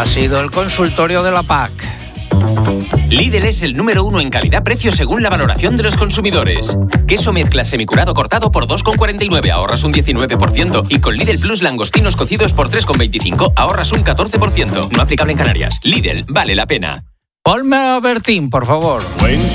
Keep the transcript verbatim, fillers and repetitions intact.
Ha sido el consultorio de la P A C. Lidl es el número uno en calidad-precio según la valoración de los consumidores. Queso mezcla semicurado cortado por dos con cuarenta y nueve, ahorras un diecinueve por ciento. Y con Lidl Plus langostinos cocidos por tres con veinticinco, ahorras un catorce por ciento. No aplicable en Canarias. Lidl, vale la pena. Ponme a Bertín, por favor. Buen